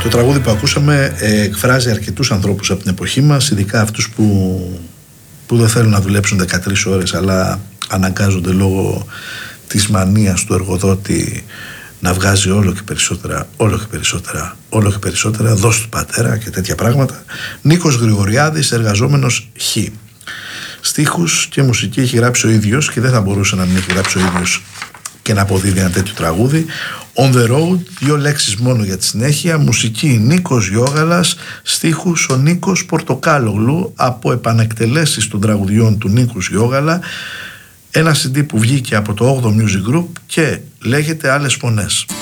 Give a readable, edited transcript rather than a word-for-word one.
τραγούδι που ακούσαμε εκφράζει αρκετούς ανθρώπους από την εποχή μας, ειδικά αυτούς που δεν θέλουν να δουλέψουν 13 ώρες, αλλά αναγκάζονται λόγω της μανίας του εργοδότη να βγάζει όλο και περισσότερα, δώσ' του πατέρα και τέτοια πράγματα. Νίκος Γρηγοριάδης, εργαζόμενος Χ. Στίχους και μουσική έχει γράψει ο ίδιος και δεν θα μπορούσε να μην έχει γράψει ο ίδιος και να αποδίδει ένα τέτοιο τραγούδι. On the road, 2 λέξεις μόνο για τη συνέχεια. Μουσική Νίκος Γιώγαλας, στίχους ο Νίκος Πορτοκάλογλου, από επανεκτελέσεις των τραγουδιών του Νίκου Γιώγαλα. Ένα CD που βγήκε από το 8ο Music Group και λέγεται Άλλες Φωνές.